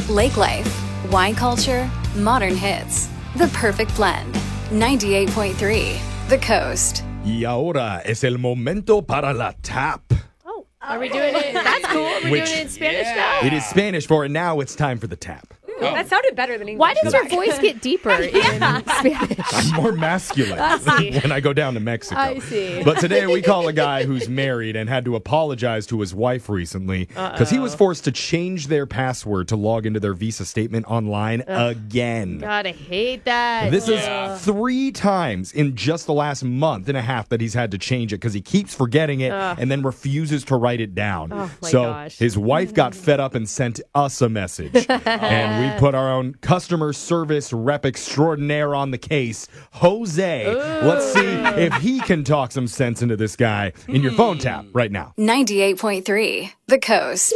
Lake life, wine culture, modern hits. The perfect blend. 98.3 The Coast. Y ahora es el momento para la tap. Oh, are we doing it? That's cool. We're doing it in Spanish now? It is Spanish for it. Now it's time for the tap. That sounded better than English. Why does your voice get deeper in Spanish? I'm more masculine when I go down to Mexico. I see. But today we call a guy who's married and had to apologize to his wife recently because he was forced to change their password to log into their Visa statement online again. God, I hate that. This is 3 times in just the last month and a half that he's had to change it because he keeps forgetting it and then refuses to write it down. Oh, my so gosh. his wife got fed up and sent us a message. And we put our own customer service rep extraordinaire on the case, Jose. Let's see if he can talk some sense into this guy in your phone tap right now. 98.3 The Coast.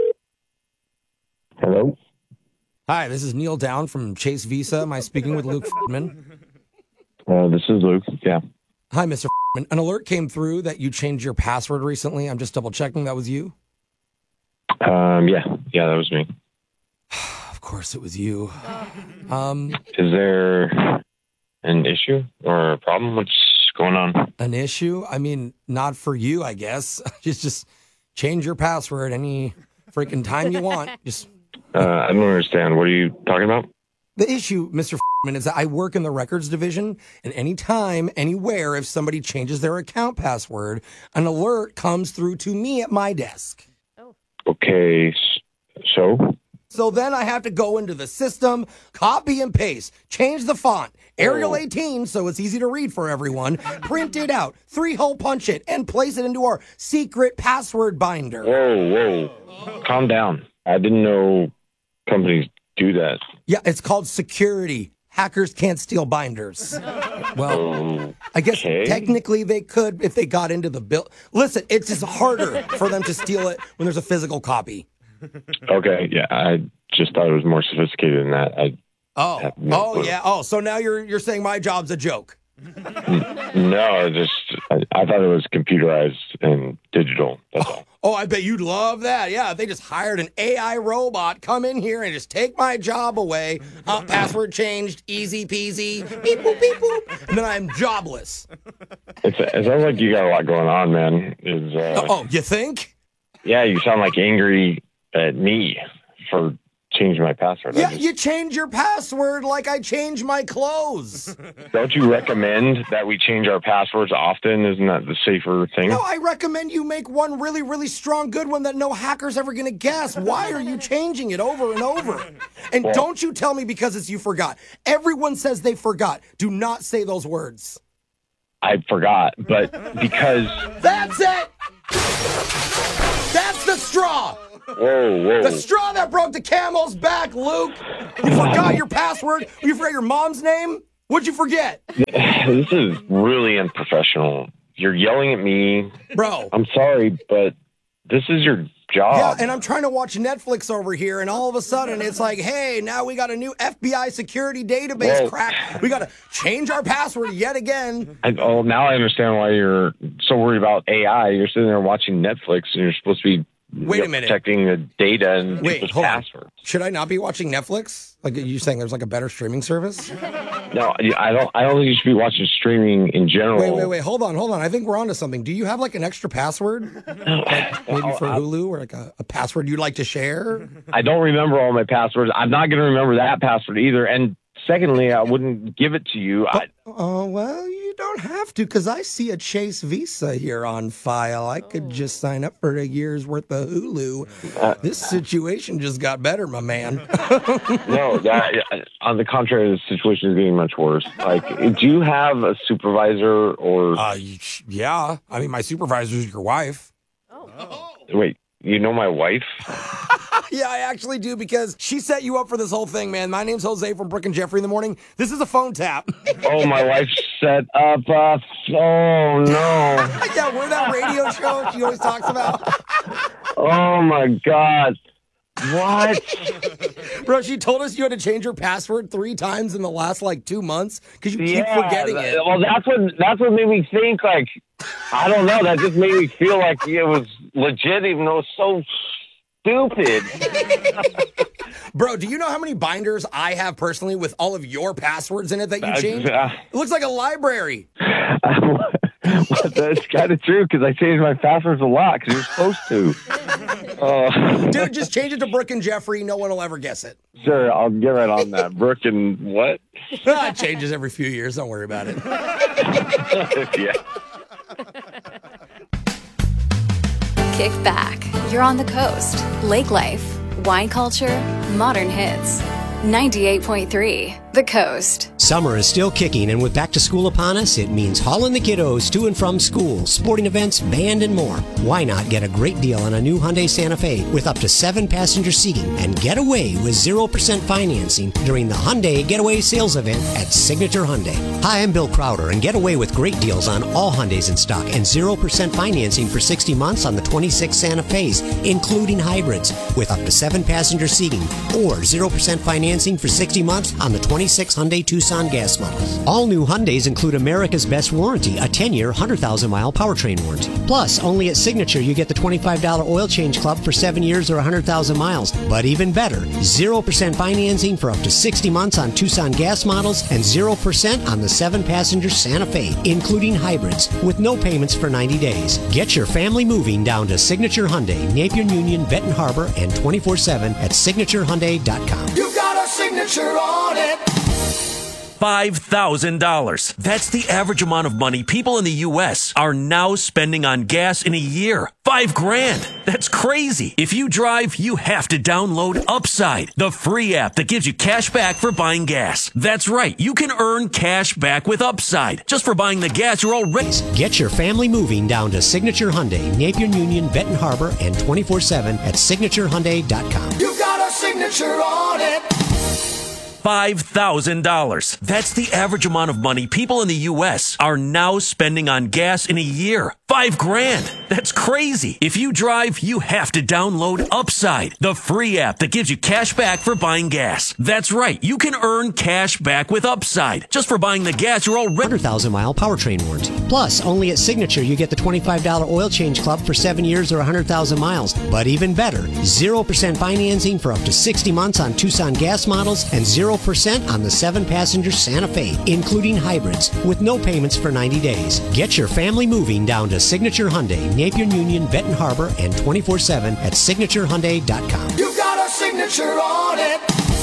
Hello? Hi, this is Neil Down from Chase Visa. Am I speaking with Luke Friedman? This is Luke. Yeah. Hi, Mr. Friedman. An alert came through that you changed your password recently. I'm just double checking that was you. Yeah, that was me. Of course it was you. Is there an issue or a problem? What's going on? An issue? I mean, not for you, I guess. Just change your password any freaking time you want. I don't understand. What are you talking about? The issue, Mr. Friedman, is that I work in the records division, and anytime, anywhere, if somebody changes their account password, an alert comes through to me at my desk. Okay, so? So then I have to go into the system, copy and paste, change the font, Arial 18 so it's easy to read for everyone, print it out, 3-hole punch it, and place it into our secret password binder. Whoa. Calm down. I didn't know companies do that. Yeah, it's called security. Hackers can't steal binders. Well, I guess technically they could if they got into the bill. Listen, it's just harder for them to steal it when there's a physical copy. Okay, yeah, I just thought it was more sophisticated than that. So now you're saying my job's a joke. No, I thought it was computerized and digital. That's all. Oh, I bet you'd love that. Yeah, if they just hired an AI robot, come in here and just take my job away. Password changed, easy peasy, beep boop, beep boop. And then I'm jobless. It sounds like you got a lot going on, man. You think? Yeah, you sound like angry at me for changing my password. Yeah, you change your password like I change my clothes. Don't you recommend that we change our passwords often? Isn't that the safer thing? No, I recommend you make one really, really strong, good one that no hacker's ever going to guess. Why are you changing it over and over? And don't you tell me because it's you forgot. Everyone says they forgot. Do not say those words. I forgot, but because... That's it! That's the straw! Whoa. The straw that broke the camel's back, Luke! You forgot your password? You forgot your mom's name? What'd you forget? This is really unprofessional. You're yelling at me. Bro. I'm sorry, but this is your job. Yeah, and I'm trying to watch Netflix over here, and all of a sudden it's like, hey, now we got a new FBI security database crack. We got to change our password yet again. Now I understand why you're so worried about AI. You're sitting there watching Netflix, and you're supposed to be protecting the data and people's passwords. Should I not be watching Netflix? Like you saying there's like a better streaming service? No, I don't think you should be watching streaming in general. Wait. Hold on. I think we're onto something. Do you have like an extra password? Like maybe for Hulu or like a password you'd like to share? I don't remember all my passwords. I'm not going to remember that password either. And secondly, I wouldn't give it to you. Well, you don't have to because I see a Chase Visa here on file. I could just sign up for a year's worth of Hulu. This situation just got better, my man. No, on the contrary, the situation is getting much worse. Like, do you have a supervisor or... Yeah. I mean, my supervisor's your wife. Wait, you know my wife? Yeah, I actually do because she set you up for this whole thing, man. My name's Jose from Brooke and Jeffrey in the morning. This is a phone tap. Oh, my wife set up a... Oh, no. Yeah, we're that radio show she always talks about. Oh, my God. What? Bro, she told us you had to change your password 3 times in the last, 2 months because you keep forgetting it. Well, that's what made me think, I don't know. That just made me feel like it was legit, even though it's so stupid. Bro, do you know how many binders I have personally with all of your passwords in it that you changed? It looks like a library. That's kind of true because I change my passwords a lot because you're supposed to. Dude, just change it to Brooke and Jeffrey. No one will ever guess it. Sure, I'll get right on that. Brooke and what? It changes every few years. Don't worry about it. Yeah. Kick back. You're on the coast. Lake life, wine culture, modern hits. 98.3 The Coast. Summer is still kicking, and with back to school upon us, it means hauling the kiddos to and from school, sporting events, band, and more. Why not get a great deal on a new Hyundai Santa Fe with up to 7-passenger seating and get away with 0% financing during the Hyundai Getaway Sales Event at Signature Hyundai. Hi, I'm Bill Crowder, and get away with great deals on all Hyundais in stock and 0% financing for 60 months on the 26 Santa Fe's, including hybrids, with up to 7-passenger seating, or 0% financing for 60 months on the 26 Hyundai Tucson gas models. All new Hyundais include America's best warranty, a 10-year, 100,000-mile powertrain warranty. Plus, only at Signature you get the $25 oil change club for 7 years or 100,000 miles. But even better, 0% financing for up to 60 months on Tucson gas models and 0% on the 7-passenger Santa Fe, including hybrids, with no payments for 90 days. Get your family moving down to Signature Hyundai, Napier Union, Benton Harbor, and 24/7 at signaturehyundai.com. You got a signature on it. $5,000. That's the average amount of money people in the U.S. are now spending on gas in a year. $5,000. That's crazy. If you drive, you have to download Upside, the free app that gives you cash back for buying gas. That's right. You can earn cash back with Upside just for buying the gas you're already. Get your family moving down to Signature Hyundai, Napier Union, Benton Harbor, and 24/7 at signaturehyundai.com. You got a signature on it. $5,000. That's the average amount of money people in the U.S. are now spending on gas in a year. $5,000. That's crazy. If you drive, you have to download Upside, the free app that gives you cash back for buying gas. That's right. You can earn cash back with Upside just for buying the gas you're already. 100,000-mile powertrain warranty. Plus, only at Signature you get the $25 oil change club for 7 years or 100,000 miles. But even better, 0% financing for up to 60 months on Tucson gas models and 0% on the 7-passenger Santa Fe, including hybrids, with no payments for 90 days. Get your family moving down to Signature Hyundai, Napier Union, Benton Harbor, and 24/7 at signaturehyundai.com. You got a signature on it.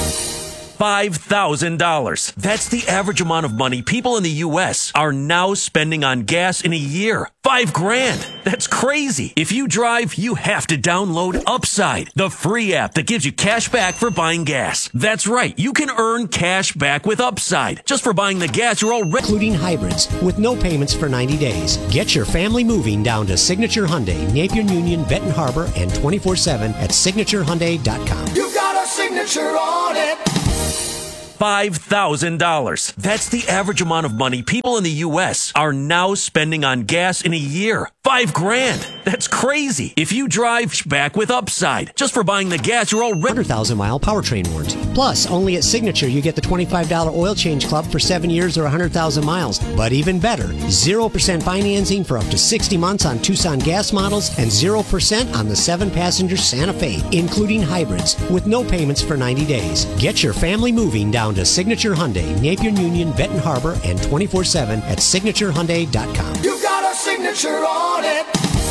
$5,000. That's the average amount of money people in the U.S. are now spending on gas in a year. $5,000. That's crazy. If you drive, you have to download Upside, the free app that gives you cash back for buying gas. That's right. You can earn cash back with Upside just for buying the gas you're already. Including hybrids, with no payments for 90 days. Get your family moving down to Signature Hyundai, Napier Union, Benton Harbor, and 24/7 at signaturehyundai.com. You got a signature on it. $5,000. That's the average amount of money people in the U.S. are now spending on gas in a year. $5,000. That's crazy. If you drive, back with Upside just for buying the gas you're already. 100,000-mile powertrain warranty. Plus, only at Signature you get the $25 oil change club for 7 years or 100,000 miles. But even better, 0% financing for up to 60 months on Tucson gas models and 0% on the 7-passenger Santa Fe, including hybrids, with no payments for 90 days. Get your family moving down to Signature Hyundai, Napier Union, Benton Harbor, and 24/7 at signaturehyundai.com. You got a signature on it.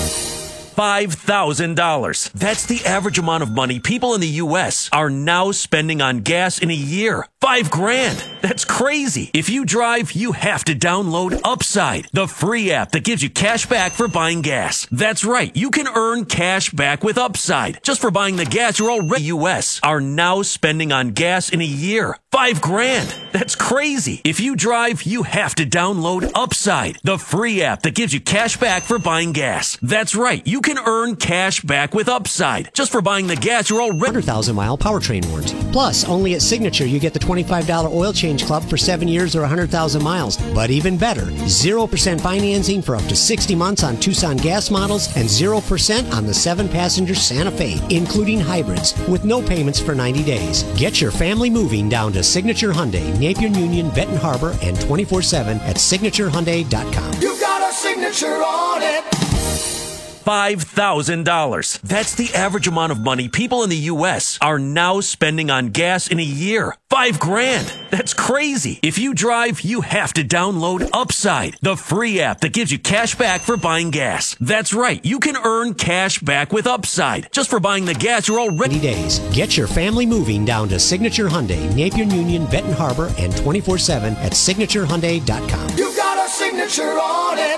$5,000. That's the average amount of money people in the U.S. are now spending on gas in a year. $5,000. That's crazy. If you drive, you have to download Upside, the free app that gives you cash back for buying gas. That's right. You can earn cash back with Upside just for buying the gas you're already. U.S. are now spending on gas in a year. $5,000. That's crazy. If you drive, you have to download Upside, the free app that gives you cash back for buying gas. That's right. You can earn cash back with Upside just for buying the gas you're already. 100,000-mile powertrain warranty. Plus, only at Signature you get the $25 oil change club for 7 years or 100,000 miles. But even better, 0% financing for up to 60 months on Tucson gas models and 0% on the 7-passenger Santa Fe, including hybrids, with no payments for 90 days. Get your family moving down to Signature Hyundai, Napier Union, Benton Harbor, and 24/7 at signaturehyundai.com. You got a signature on it. $5,000. That's the average amount of money people in the U.S. are now spending on gas in a year. $5,000. That's crazy. If you drive, you have to download Upside, the free app that gives you cash back for buying gas. That's right. You can earn cash back with Upside just for buying the gas you're already... days. Get your family moving down to Signature Hyundai, Napier Union, Benton Harbor, and 24/7 at signaturehyundai.com. You got a signature on it.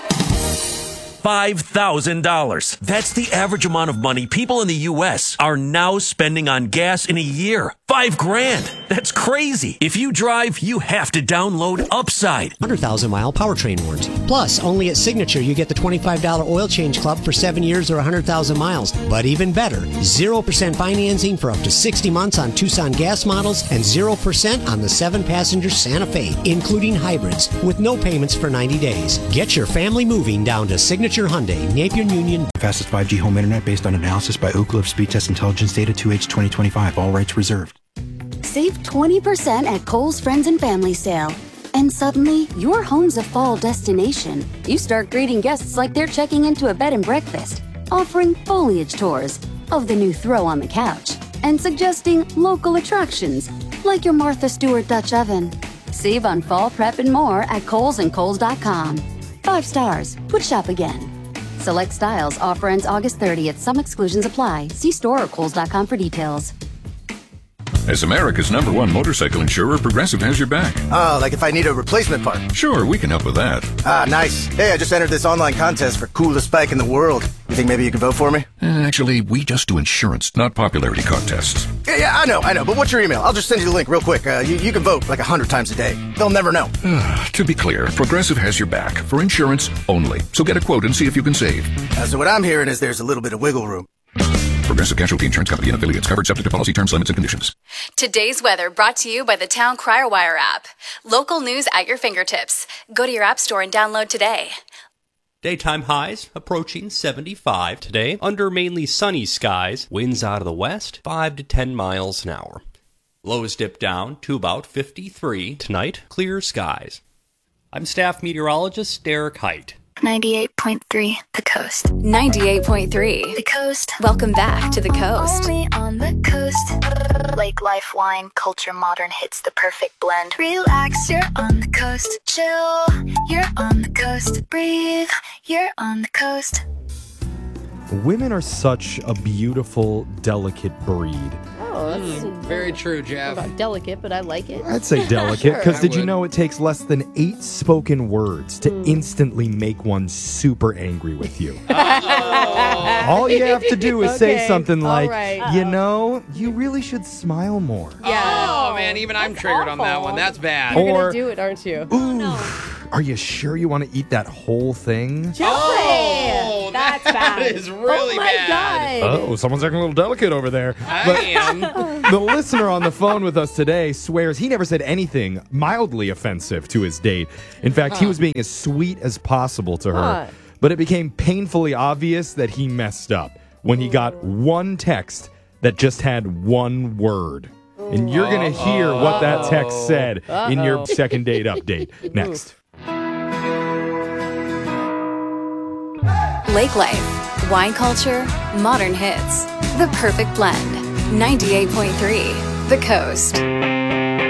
$5,000. That's the average amount of money people in the U.S. are now spending on gas in a year. $5,000. That's crazy. If you drive, you have to download Upside. 100,000-mile powertrain warranty. Plus, only at Signature, you get the $25 oil change club for 7 years or 100,000 miles. But even better, 0% financing for up to 60 months on Tucson gas models and 0% on the 7-passenger Santa Fe, including hybrids, with no payments for 90 days. Get your family moving down to Signature Hyundai, Napier Union. Fastest 5G home internet based on analysis by Oak Cliff Speed Test Intelligence Data 2H 2025. All rights reserved. Save 20% at Kohl's Friends and Family Sale. And suddenly, your home's a fall destination. You start greeting guests like they're checking into a bed and breakfast, offering foliage tours of the new throw on the couch, and suggesting local attractions like your Martha Stewart Dutch oven. Save on fall prep and more at Kohl's and Kohl's.com. 5 stars. Would shop again. Select styles. Offer ends August 30th. Some exclusions apply. See store or Kohl's.com for details. As America's #1 motorcycle insurer, Progressive has your back. Oh, like if I need a replacement part? Sure, we can help with that. Ah, nice. Hey, I just entered this online contest for coolest bike in the world. You think maybe you can vote for me? Actually, we just do insurance, not popularity contests. Yeah, I know. But what's your email? I'll just send you the link real quick. You can vote like 100 times a day. They'll never know. To be clear, Progressive has your back for insurance only. So get a quote and see if you can save. So what I'm hearing is there's a little bit of wiggle room. Progressive Casualty Insurance Company and affiliates, covered subject to policy terms, limits, and conditions. Today's weather brought to you by the Town Crier Wire app. Local news at your fingertips. Go to your app store and download today. Daytime highs approaching 75 today, under mainly sunny skies. Winds out of the west, 5 to 10 miles an hour. Lows dip down to about 53 tonight. Clear skies. I'm staff meteorologist Derek Height. 98.3 The Coast. 98.3 The Coast. Welcome back to The Coast. Only on the coast. Lake life, wine, culture, modern hits the perfect blend. Relax, you're on the coast. Chill, you're on the coast. Breathe, you're on the coast. Women are such a beautiful, delicate breed. Oh, that's very true, Jeff. About delicate, but I like it. I'd say delicate, because did you know it takes less than 8 spoken words to instantly make one super angry with you? All you have to do is say something like, you know, you really should smile more. Yeah. Oh, man, even I'm triggered on that one. That's bad. You're going to do it, aren't you? Ooh, are you sure you want to eat that whole thing? Oh, that's bad. That is really bad. Oh, someone's acting a little delicate over there. I am. The listener on the phone with us today swears he never said anything mildly offensive to his date. In fact, he was being as sweet as possible to her. But it became painfully obvious that he messed up when he got one text that just had one word. And you're going to hear what that text said in your second date update next. Lake life, wine culture, modern hits. The perfect blend. 98.3 The Coast.